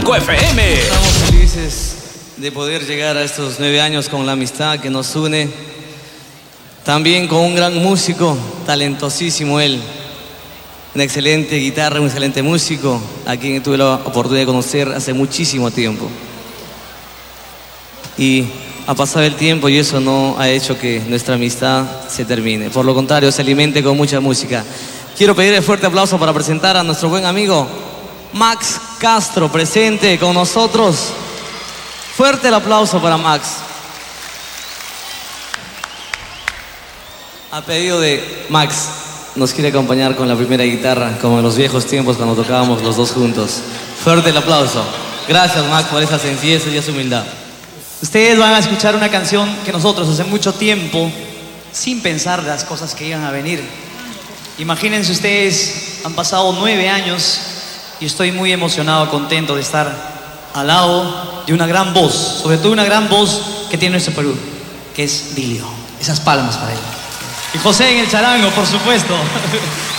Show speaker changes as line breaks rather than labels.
FM.
Estamos felices de poder llegar a estos 9 años con la amistad que nos une. También con un gran músico, talentosísimo él. Una excelente guitarra, un excelente músico, a quien tuve la oportunidad de conocer hace muchísimo tiempo. Y ha pasado el tiempo y eso no ha hecho que nuestra amistad se termine. Por lo contrario, se alimente con mucha música. Quiero pedir un fuerte aplauso para presentar a nuestro buen amigo Max Castro, presente con nosotros. Fuerte el aplauso para Max. A pedido de Max, nos quiere acompañar con la primera guitarra, como en los viejos tiempos cuando tocábamos los dos juntos. Fuerte el aplauso. Gracias, Max, por esa sencillez y esa humildad.
Ustedes van a escuchar una canción que nosotros hace mucho tiempo, sin pensar las cosas que iban a venir. Imagínense ustedes, han pasado 9 años y estoy muy emocionado, contento de estar al lado de una gran voz, sobre todo una gran voz que tiene nuestro Perú, que es Dilio. Esas palmas para él. Y José en el charango, por supuesto.